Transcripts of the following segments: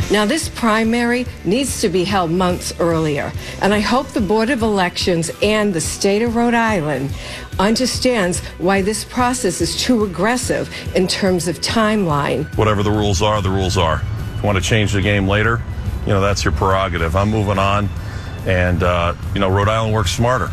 Now, this primary needs to be held months earlier, and I hope the Board of Elections and the state of Rhode Island understands why this process is too aggressive in terms of timeline. Whatever the rules are, the rules are. If you want to change the game later, that's your prerogative. I'm moving on, and, Rhode Island works smarter.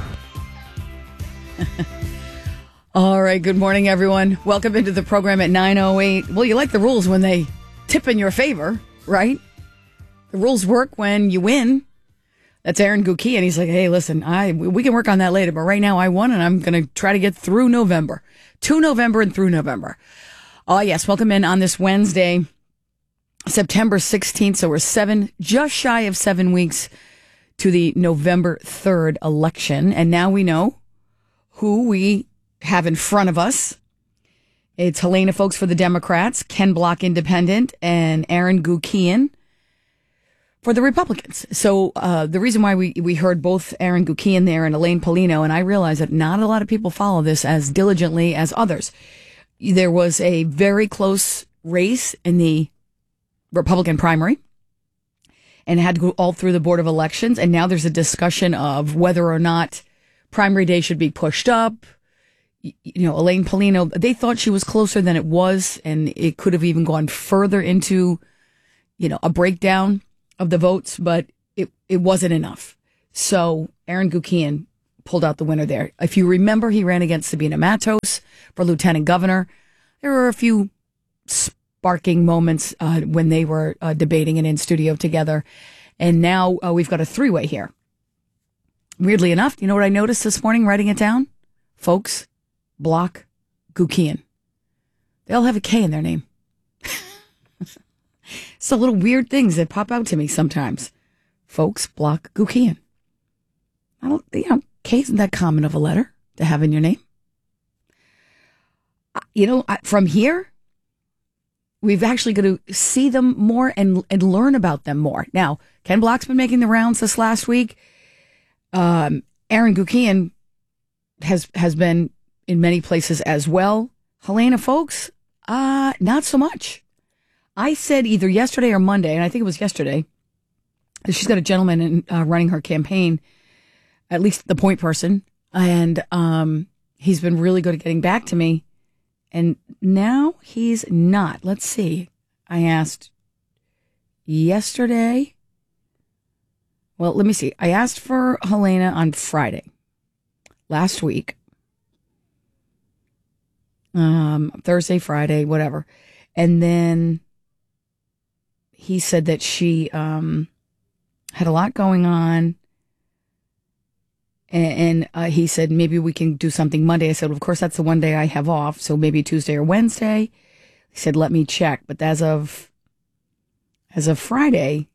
All right, good morning, everyone. Welcome into the program at 9:08. Well, you like the rules when they tip in your favor, right? The rules work when you win. That's Aaron Gucci, and he's like, hey, listen, we can work on that later, but right now I won, and I'm going to try to get through November. To November and through November. Oh, yes, welcome in on this Wednesday, September 16th, so we're just shy of 7 weeks to the November 3rd election, and now we know who we have in front of us. It's Helena Foulkes for the Democrats, Ken Block Independent, and Aaron Gucci for the Republicans. So the reason why we heard both Aaron Gucci there and Elaine Paulino, and I realize that not a lot of people follow this as diligently as others. There was a very close race in the Republican primary and had to go all through the Board of Elections, and now there's a discussion of whether or not primary day should be pushed up. Elaine Paulino, they thought she was closer than it was, and it could have even gone further into, a breakdown of the votes, but it wasn't enough. So Aaron Gucci pulled out the winner there. If you remember, he ran against Sabina Matos for lieutenant governor. There were a few sparking moments when they were debating and in studio together. And now we've got a three-way here. Weirdly enough, you know what I noticed this morning writing it down? Foulkes, Block, Gucci. They all have a K in their name. It's the little weird things that pop out to me sometimes. Foulkes, Block, Gucci. K isn't that common of a letter to have in your name. From here, we've actually got to see them more and learn about them more. Now, Ken Block's been making the rounds this last week. Aaron Gucci has been in many places as well. Helena Foulkes, not so much. I said either yesterday or Monday, and I think it was yesterday, that she's got a gentleman running her campaign, at least the point person, and he's been really good at getting back to me, and now he's not. Let's see. I asked yesterday. Well, let me see. I asked for Helena on Friday, last week. Thursday, Friday, whatever. And then he said that she had a lot going on. And he said, maybe we can do something Monday. I said, well, of course, that's the one day I have off. So maybe Tuesday or Wednesday. He said, let me check. But as of Friday,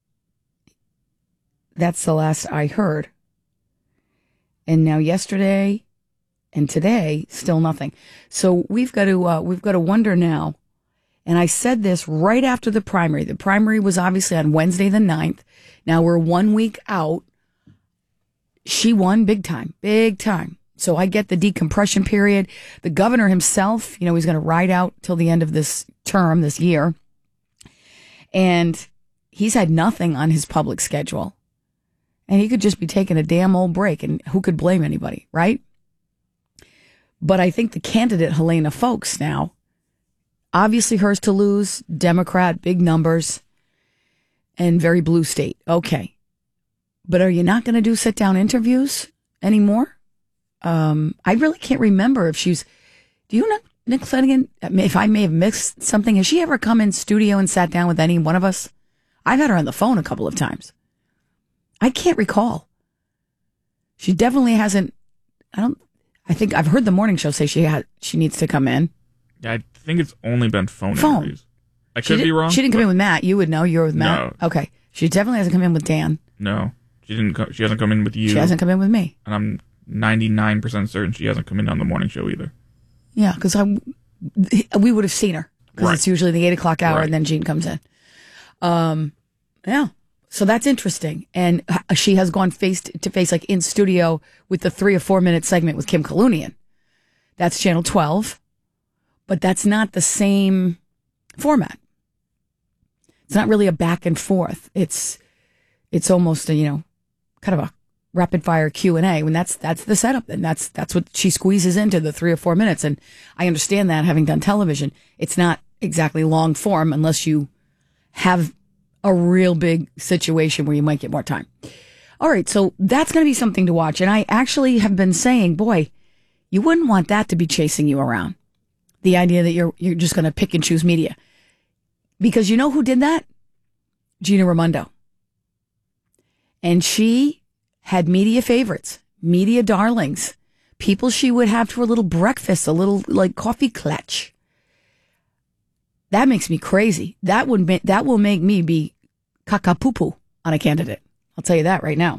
that's the last I heard. And now yesterday and today, still nothing. So we've got to wonder now. And I said this right after the primary. The primary was obviously on Wednesday the 9th. Now we're 1 week out. She won big time. So I get the decompression period. The governor himself, he's going to ride out till the end of this term, this year. And he's had nothing on his public schedule. And he could just be taking a damn old break, and who could blame anybody, right? But I think the candidate, Helena Foulkes, now, obviously hers to lose, Democrat, big numbers, and very blue state. Okay. But are you not going to do sit-down interviews anymore? I really can't remember if do you know, Nick Flanagan, if I may have missed something, has she ever come in studio and sat down with any one of us? I've had her on the phone a couple of times. I can't recall. She definitely hasn't. I think I've heard the morning show say she needs to come in. Yeah, I think it's only been phone interviews. I could be wrong. She didn't come in with Matt. You would know. You were with Matt. No. Okay. She definitely hasn't come in with Dan. No, she didn't. She hasn't come in with you. She hasn't come in with me. And I'm 99% certain she hasn't come in on the morning show either. Yeah, because we would have seen her because it's usually the 8 o'clock hour, and then Gene comes in. Yeah. So that's interesting. And she has gone face to face, like in studio, with the 3 or 4 minute segment with Kim Kalunian. That's Channel 12. But that's not the same format. It's not really a back and forth. It's almost a, kind of a rapid fire Q&A, when that's the setup. And that's what she squeezes into the 3 or 4 minutes. And I understand that, having done television, it's not exactly long form unless you have a real big situation where you might get more time. All right. So that's going to be something to watch. And I actually have been saying, boy, you wouldn't want that to be chasing you around. The idea that you're just going to pick and choose media. Because you know who did that? Gina Raimondo. And she had media favorites, media darlings, people she would have for a little breakfast, a little like coffee clutch. That makes me crazy. That will make me be caca-poo-poo on a candidate. I'll tell you that right now.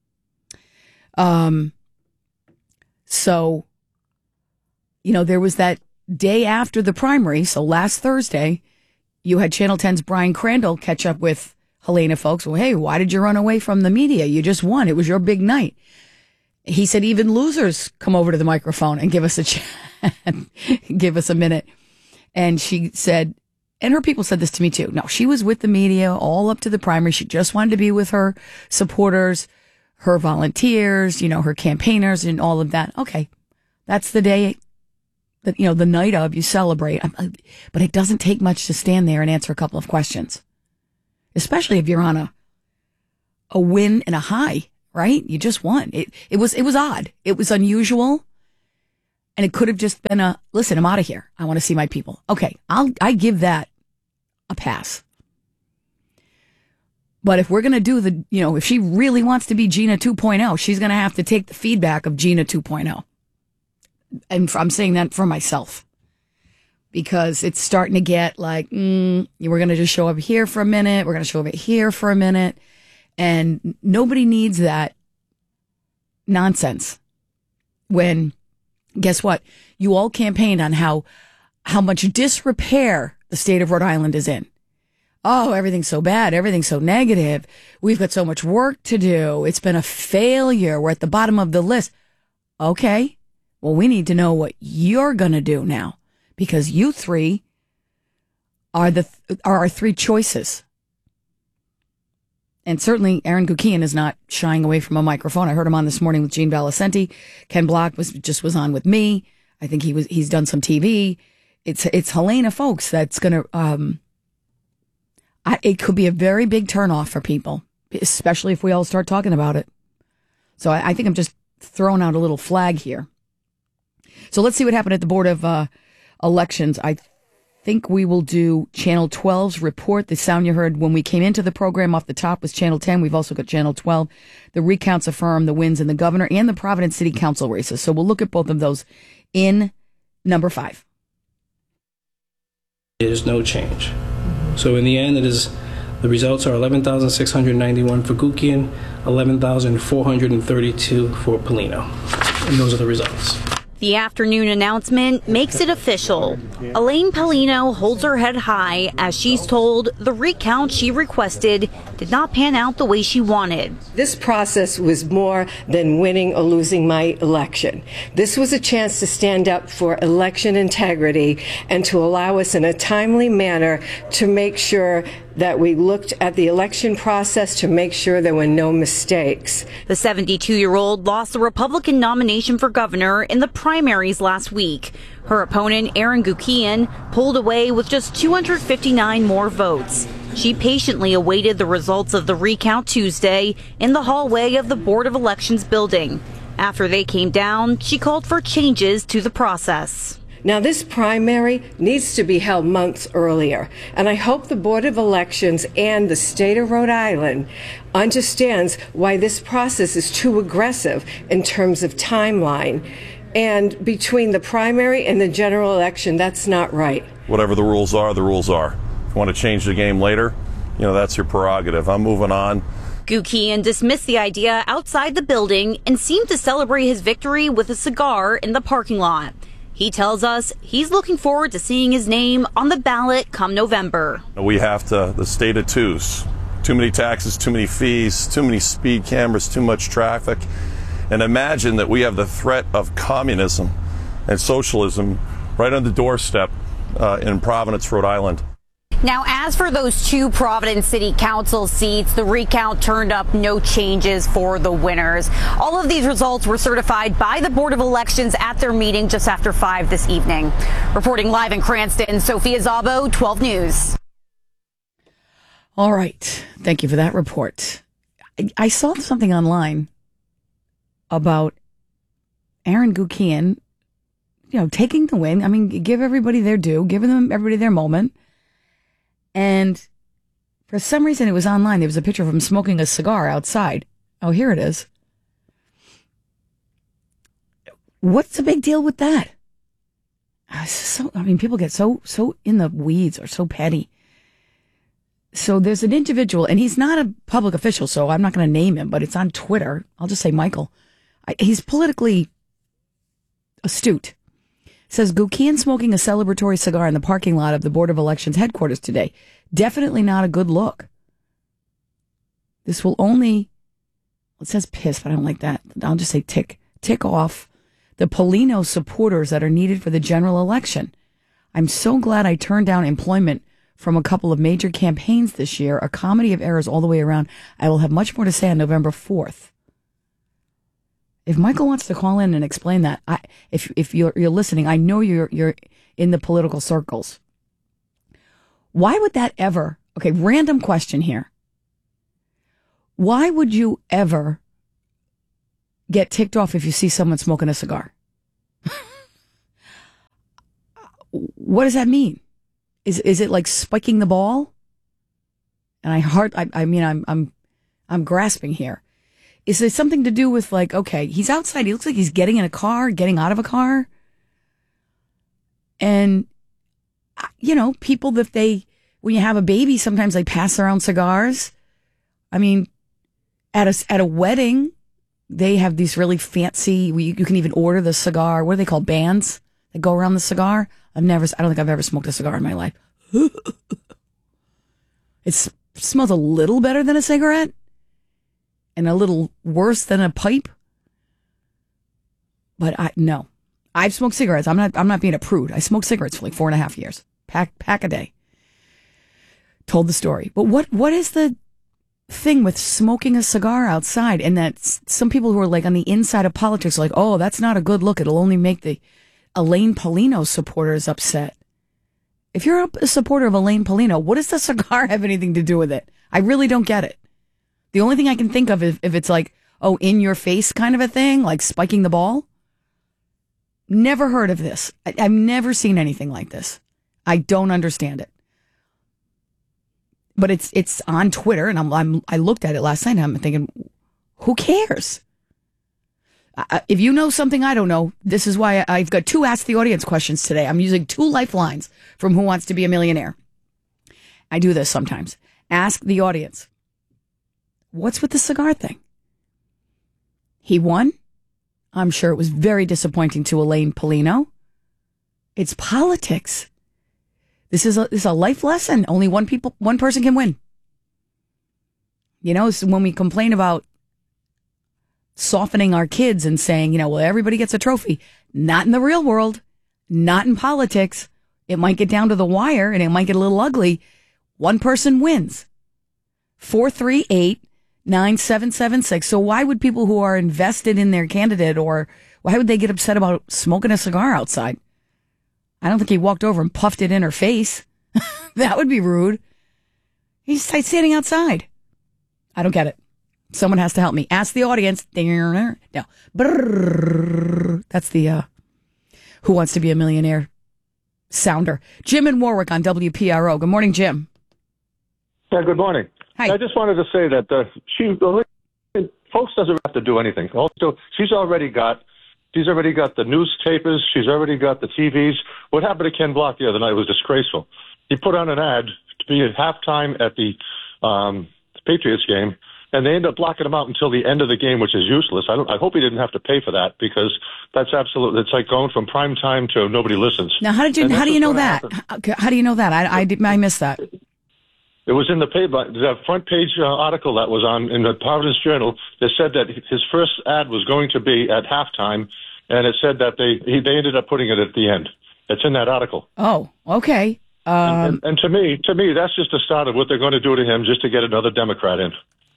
So, there was that day after the primary. So last Thursday, you had Channel 10's Brian Crandall catch up with Helena Foulkes. Well, hey, why did you run away from the media? You just won. It was your big night. He said even losers come over to the microphone and give us a chat, give us a minute. And she said, and her people said this to me too. No, she was with the media all up to the primary. She just wanted to be with her supporters, her volunteers, her campaigners and all of that. Okay. That's the day that, the night of, you celebrate. But it doesn't take much to stand there and answer a couple of questions, especially if you're on a win and a high, right? You just won. It was odd. It was unusual. And it could have just been listen, I'm out of here. I want to see my people. Okay. I give that a pass. But if we're going to do if she really wants to be Gina 2.0, she's going to have to take the feedback of Gina 2.0. And I'm saying that for myself, because it's starting to get like, we're going to just show up here for a minute. We're going to show up here for a minute. And nobody needs that nonsense when, guess what? You all campaigned on how much disrepair the state of Rhode Island is in. Oh, everything's so bad. Everything's so negative. We've got so much work to do. It's been a failure. We're at the bottom of the list. Okay. Well, we need to know what you're going to do now, because you three are our three choices. And certainly Aaron Gukian is not shying away from a microphone. I heard him on this morning with Gene Valicenti. Ken Block was on with me. I think he's done some TV. It's Helena Foulkes that's going to, it could be a very big turnoff for people, especially if we all start talking about it. So I think I'm just throwing out a little flag here. So let's see what happened at the Board of Elections. I think we will do Channel 12's report. The sound you heard when we came into the program off the top was Channel 10. We've also got Channel 12. The recounts affirm the wins in the governor and the Providence City Council races. So we'll look at both of those in number 5. There's no change. So in the end, the results are 11,691 for Gukian, 11,432 for Polino. And those are the results. The afternoon announcement makes it official. Elaine Polino holds her head high as she's told the recount she requested did not pan out the way she wanted. This process was more than winning or losing my election. This was a chance to stand up for election integrity and to allow us in a timely manner to make sure that we looked at the election process to make sure there were no mistakes. The 72-year-old lost the Republican nomination for governor in the primaries last week. Her opponent, Aaron Gukian, pulled away with just 259 more votes. She patiently awaited the results of the recount Tuesday in the hallway of the Board of Elections building. After they came down, she called for changes to the process. Now, this primary needs to be held months earlier, and I hope the Board of Elections and the state of Rhode Island understands why this process is too aggressive in terms of timeline. And between the primary and the general election, that's not right. Whatever the rules are, the rules are. If you want to change the game later, that's your prerogative. I'm moving on. Gukian dismissed the idea outside the building and seemed to celebrate his victory with a cigar in the parking lot. He tells us he's looking forward to seeing his name on the ballot come November. We have the state of twos. Too many taxes, too many fees, too many speed cameras, too much traffic. And imagine that we have the threat of communism and socialism right on the doorstep in Providence, Rhode Island. Now, as for those 2 Providence City Council seats, the recount turned up no changes for the winners. All of these results were certified by the Board of Elections at their meeting just after 5 this evening. Reporting live in Cranston, Sophia Zabo, 12 News. All right. Thank you for that report. I saw something online about Aaron Gukian, taking the win. I mean, give everybody their due, everybody their moment. And for some reason, it was online. There was a picture of him smoking a cigar outside. Oh, here it is. What's the big deal with that? People get so in the weeds or so petty. So there's an individual, and he's not a public official, so I'm not going to name him, but it's on Twitter. I'll just say Michael. He's politically astute. Says Gukian smoking a celebratory cigar in the parking lot of the Board of Elections headquarters today. Definitely not a good look. This will only, it says piss, but I don't like that. I'll just say tick off the Polino supporters that are needed for the general election. I'm so glad I turned down employment from a couple of major campaigns this year, a comedy of errors all the way around. I will have much more to say on November 4th. If Michael wants to call in and explain that, if you're listening, I know you're in the political circles. Why would that ever? Okay, random question here. Why would you ever get ticked off if you see someone smoking a cigar? What does that mean? Is it like spiking the ball? And I'm grasping here. Is there something to do with like, okay, he's outside. He looks like he's getting in a car, getting out of a car. And, people when you have a baby, sometimes they pass around cigars. I mean, at a wedding, they have these really fancy, you can even order the cigar. What are they called? Bands that go around the cigar. I don't think I've ever smoked a cigar in my life. It smells a little better than a cigarette. And a little worse than a pipe. But no. I've smoked cigarettes. I'm not being a prude. I smoked cigarettes for like 4.5 years. Pack a day. Told the story. But what is the thing with smoking a cigar outside? And that some people who are like on the inside of politics are like, oh, that's not a good look. It'll only make the Elaine Paulino supporters upset. If you're a supporter of Elaine Paulino, what does the cigar have anything to do with it? I really don't get it. The only thing I can think of is if it's like, oh, in your face kind of a thing, like spiking the ball. Never heard of this. I've never seen anything like this. I don't understand it. But it's on Twitter, and I looked at it last night, and I'm thinking, who cares? If you know something I don't know, this is why I've got 2 Ask the Audience questions today. I'm using 2 lifelines from Who Wants to Be a Millionaire. I do this sometimes. Ask the audience. What's with the cigar thing? He won. I'm sure it was very disappointing to Elaine Paulino. It's politics. This is a life lesson. Only one person can win. So when we complain about softening our kids and saying, well, everybody gets a trophy. Not in the real world. Not in politics. It might get down to the wire and it might get a little ugly. One person wins. 438-9776. So why would people who are invested in their candidate, or why would they get upset about smoking a cigar outside? I don't think he walked over and puffed it in her face. That would be rude. He's standing outside. I don't get it. Someone has to help me. Ask the audience. No. That's the Who Wants to Be a Millionaire sounder. Jim in Warwick on WPRO. Good morning, Jim. Yeah, good morning. Hi. I just wanted to say that folks doesn't have to do anything. Also, she's already got the newspapers. She's already got the TVs. What happened to Ken Block the other night was disgraceful. He put on an ad to be at halftime at the Patriots game, and they ended up blocking him out until the end of the game, which is useless. I hope he didn't have to pay for that, because that's absolutely, it's like going from prime time to nobody listens. Now, how do you know that? How do you know that? I missed that. It was in the front page article that was in the Providence Journal. They said that his first ad was going to be at halftime, and it said that they ended up putting it at the end. It's in that article. Oh, okay. And to me, that's just the start of what they're going to do to him, just to get another Democrat in.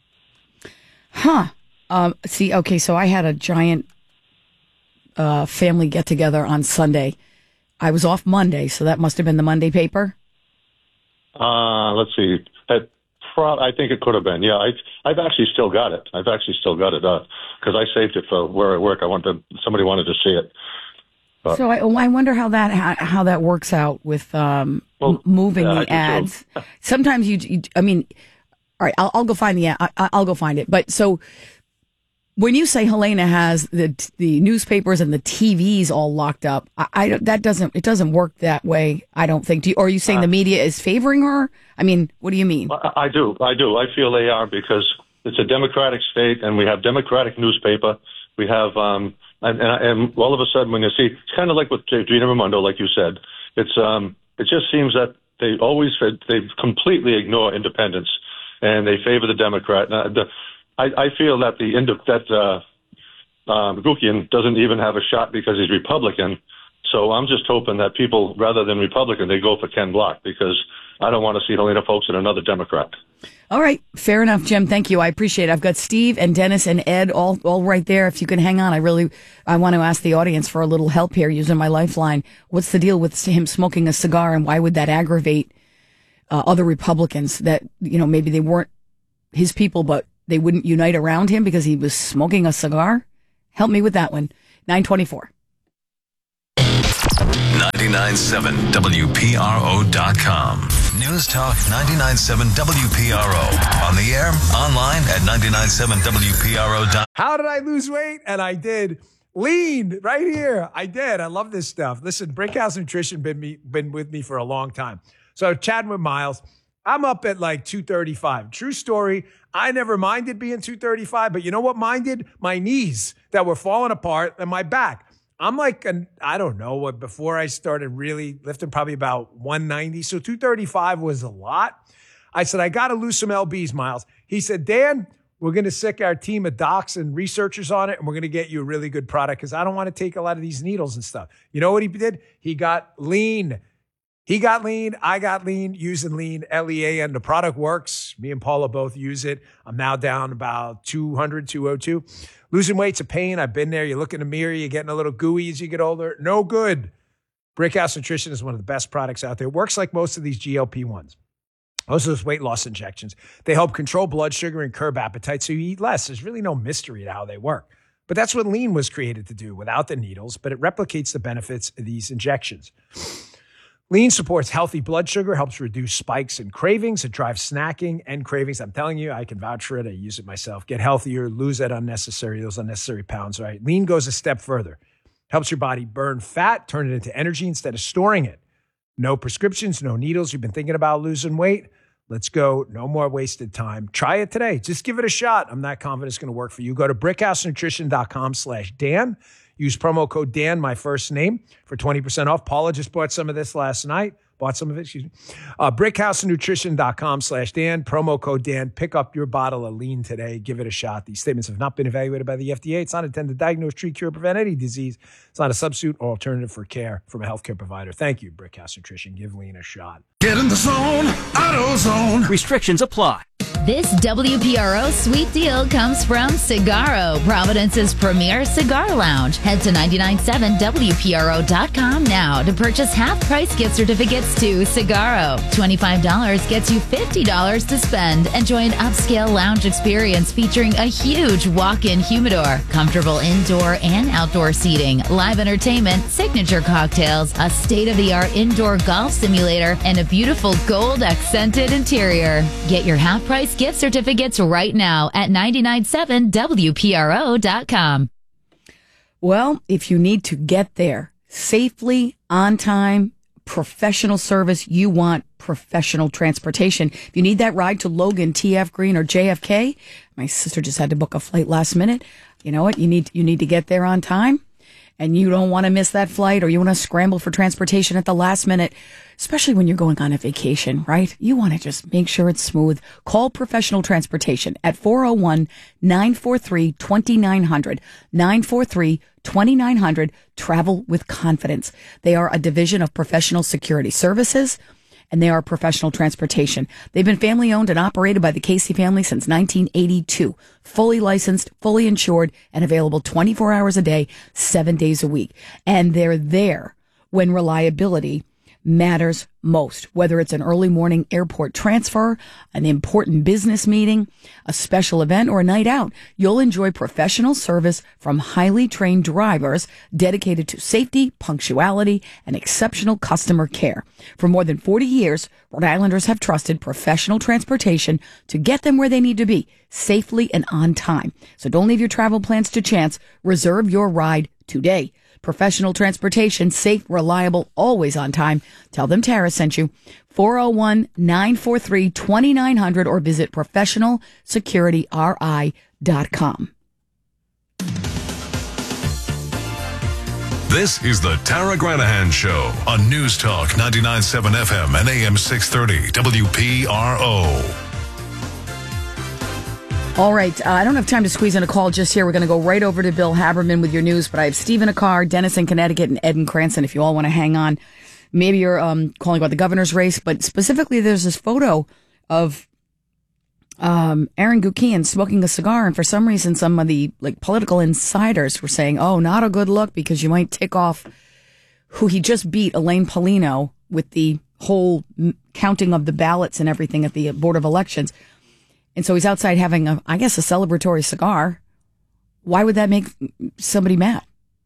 See, okay, so I had a giant family get together on Sunday. I was off Monday, so that must have been the Monday paper. Let's see. I think it could have been. Yeah, I've actually still got it. Because I saved it for where I work. Somebody wanted to see it. So I wonder how that works out with moving the ads. Sometimes I mean, all right, I'll go find the ad. I'll go find it. But so when you say Helena has the newspapers and the TVs all locked up, it doesn't work that way. I don't think. Are you saying the media is favoring her? I mean, what do you mean? I do. I feel they are, because it's a Democratic state, and we have Democratic newspaper. We have, and all of a sudden, when you see, it's kind of like with Gina Raimondo, like you said, it just seems that they completely ignore independents, and they favor the Democrat. I feel that Gukian doesn't even have a shot because he's Republican. So I'm just hoping that people, rather than Republican, they go for Ken Block, because I don't want to see Helena Foulkes and another Democrat. All right. Fair enough, Jim. Thank you. I appreciate it. I've got Steve and Dennis and Ed all right there. If you can hang on, I want to ask the audience for a little help here using my lifeline. What's the deal with him smoking a cigar, and why would that aggravate other Republicans that, maybe they weren't his people, but they wouldn't unite around him because he was smoking a cigar? Help me with that one. 924. 99.7 WPRO.com. News Talk 99.7 WPRO. On the air, online at 99.7 WPRO.com. How did I lose weight? And I did. Lean right here. I did. I love this stuff. Listen, Brickhouse Nutrition been with me for a long time. So chatting with Miles, I'm up at like 235. True story. I never minded being 235, but you know what minded? My knees that were falling apart and my back. I'm like, I don't know what, before I started really lifting, probably about 190. So 235 was a lot. I said, I got to lose some LBs, Miles. He said, Dan, we're going to sick our team of docs and researchers on it, and we're going to get you a really good product, because I don't want to take a lot of these needles and stuff. You know what he did? He got lean. I got lean, using lean, Lean. The product works. Me and Paula both use it. I'm now down about 200, 202. Losing weight's a pain. I've been there. You look in the mirror, you're getting a little gooey as you get older. No good. Brickhouse Nutrition is one of the best products out there. It works like most of these GLP-1s. Most of those weight loss injections. They help control blood sugar and curb appetite, so you eat less. There's really no mystery to how they work. But that's what lean was created to do, without the needles, but it replicates the benefits of these injections. Lean supports healthy blood sugar, helps reduce spikes and cravings. It drives snacking and cravings. I'm telling you, I can vouch for it. I use it myself. Get healthier, lose those unnecessary pounds, right? Lean goes a step further. Helps your body burn fat, turn it into energy instead of storing it. No prescriptions, no needles. You've been thinking about losing weight? Let's go. No more wasted time. Try it today. Just give it a shot. I'm not confident it's going to work for you. Go to brickhousenutrition.com/Dan. Use promo code Dan, my first name, for 20% off. Paula just bought some of this last night. Brickhousenutrition.com/Dan. Promo code Dan. Pick up your bottle of lean today. Give it a shot. These statements have not been evaluated by the FDA. It's not intended to diagnose, treat, cure, prevent any disease. It's not a substitute or alternative for care from a healthcare provider. Thank you, Brickhouse Nutrition. Give lean a shot. Get in the zone. AutoZone. Restrictions apply. This WPRO sweet deal comes from Cigaro, Providence's premier cigar lounge. Head to 997WPRO.com now to purchase half-price gift certificates to Cigaro. $25 gets you $50 to spend. Enjoy an upscale lounge experience featuring a huge walk-in humidor, comfortable indoor and outdoor seating, live entertainment, signature cocktails, a state-of-the-art indoor golf simulator, and a beautiful gold-accented interior. Get your half-price gift certificates right now at 997WPRO.com. Well, if you need to get there safely, on time, professional service, you want professional transportation. If you need that ride to Logan, TF Green, or JFK, my sister just had to book a flight last minute. You know what? You need to get there on time, and you don't want to miss that flight, or you want to scramble for transportation at the last minute, especially when you're going on a vacation, right? You want to just make sure it's smooth. Call Professional Transportation at 401-943-2900. 943-2900. Travel with confidence. They are a division of Professional Security Services, and they are professional transportation. They've been family owned and operated by the Casey family since 1982. Fully licensed, fully insured, and available 24 hours a day, 7 days a week. And they're there when reliability matters most, whether it's an early morning airport transfer, an important business meeting, a special event, or a night out. You'll enjoy professional service from highly trained drivers dedicated to safety, punctuality, and exceptional customer care. For more than 40 years, Rhode Islanders have trusted professional transportation to get them where they need to be, safely and on time. So don't leave your travel plans to chance. Reserve your ride today. Professional transportation, safe, reliable, always on time. Tell them Tara sent you. 401-943-2900 or visit professionalsecurityri.com. This is the Tara Granahan Show on News Talk 99.7 FM and AM 630 WPRO. All right. I don't have time to squeeze in a call just here. We're going to go right over to Bill Haberman with your news, but I have Steve in a car, Dennis in Connecticut, and Ed in Cranston if you all want to hang on. Maybe you're calling about the governor's race, but specifically there's this photo of Aaron Gukian smoking a cigar, and for some reason some of the political insiders were saying, oh, not a good look because you might tick off who he just beat, Elaine Paulino, with the whole counting of the ballots and everything at the Board of Elections. And so he's outside having a celebratory cigar. Why would that make somebody mad?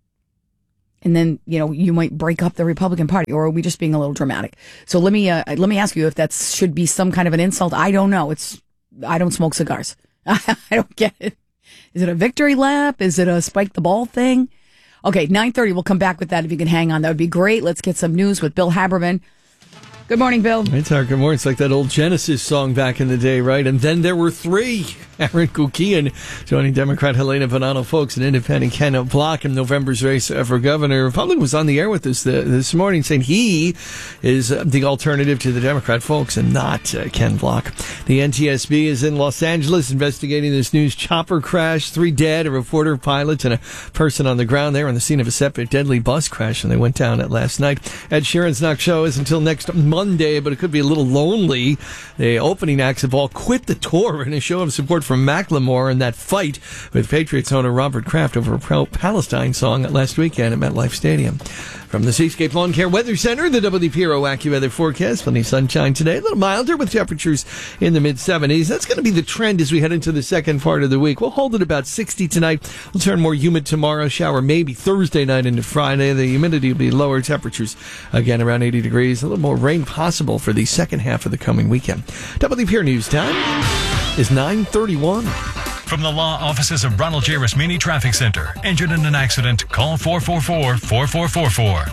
And then, you might break up the Republican Party, or are we just being a little dramatic? So let me ask you if that should be some kind of an insult. I don't know. I don't smoke cigars. I don't get it. Is it a victory lap? Is it a spike the ball thing? Okay, 9:30. We'll come back with that if you can hang on. That would be great. Let's get some news with Bill Haberman. Good morning, Bill. Hey, Tara. Good morning. It's like that old Genesis song back in the day, right? And then there were three. Aaron Gukian joining Democrat Helena Bonanno Folks and Independent Ken Block in November's race for governor. Republican was on the air with us this morning saying he is the alternative to the Democrat folks and not Ken Block. The NTSB is in Los Angeles investigating this news chopper crash. 3 dead, a reporter, pilots, and a person on the ground there on the scene of a separate deadly bus crash, and they went down at last night. Ed Sheeran's Knock Show is until next Monday, but it could be a little lonely. The opening acts have all quit the tour in a show of support from Macklemore in that fight with Patriots owner Robert Kraft over a pro-Palestine song last weekend at MetLife Stadium. From the Seascape Lawn Care Weather Center, the WPRO AccuWeather forecast. Plenty of sunshine today. A little milder with temperatures in the mid-70s. That's going to be the trend as we head into the second part of the week. We'll hold it about 60 tonight. We'll turn more humid tomorrow. Shower maybe Thursday night into Friday. The humidity will be lower. Temperatures, again, around 80 degrees. A little more rain possible for the second half of the coming weekend. WPRO News time is 9:31. From the law offices of Ronald J. Rasmini Traffic Center. Injured in an accident? Call 444-4444.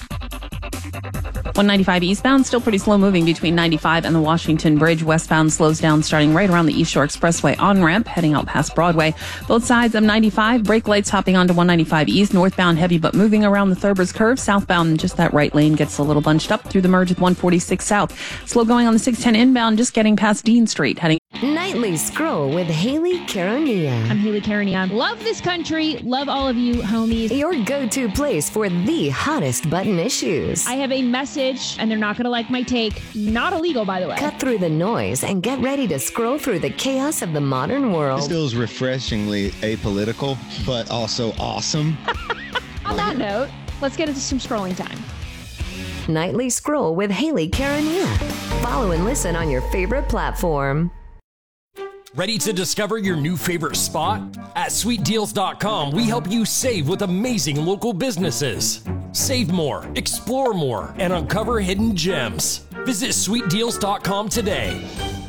195 eastbound, still pretty slow moving between 95 and the Washington Bridge. Westbound slows down starting right around the East Shore Expressway on-ramp, heading out past Broadway. Both sides of 95, brake lights hopping onto 195 east, northbound heavy but moving around the Thurber's Curve. Southbound, just that right lane gets a little bunched up through the merge with 146 south. Slow going on the 610 inbound, just getting past Dean Street, heading Nightly Scroll with Haley Caronia. I'm Haley Caronia. Love this country. Love all of you, homies. Your go-to place for the hottest button issues. I have a message, and they're not going to like my take. Not illegal, by the way. Cut through the noise and get ready to scroll through the chaos of the modern world. This feels refreshingly apolitical, but also awesome. On that note, let's get into some scrolling time. Nightly Scroll with Haley Caronia. Follow and listen on your favorite platform. Ready to discover your new favorite spot? At sweetdeals.com, we help you save with amazing local businesses. Save more, explore more, and uncover hidden gems. Visit sweetdeals.com today.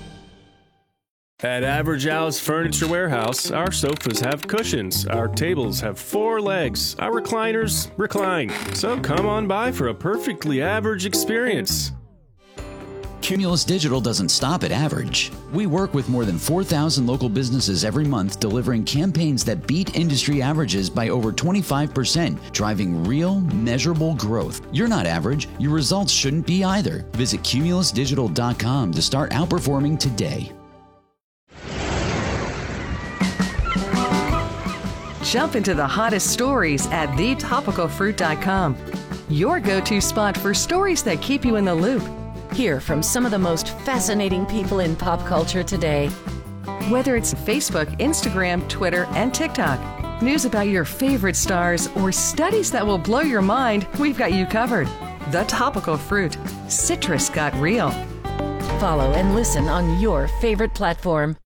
At Average Al's Furniture Warehouse, our sofas have cushions, our tables have 4 legs, our recliners recline. So come on by for a perfectly average experience. Cumulus Digital doesn't stop at average. We work with more than 4,000 local businesses every month, delivering campaigns that beat industry averages by over 25%, driving real, measurable growth. You're not average. Your results shouldn't be either. Visit cumulusdigital.com to start outperforming today. Jump into the hottest stories at thetopicalfruit.com. Your go-to spot for stories that keep you in the loop. Hear from some of the most fascinating people in pop culture today. Whether it's Facebook, Instagram, Twitter, and TikTok, news about your favorite stars, or studies that will blow your mind, we've got you covered. The Topical Fruit. Citrus got real. Follow and listen on your favorite platform.